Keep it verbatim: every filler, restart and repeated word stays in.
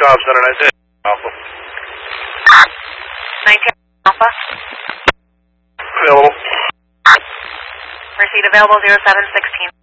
Cobb Center, nineteen Alpha. nineteen Alpha. Available. Receipt available zero seven sixteen.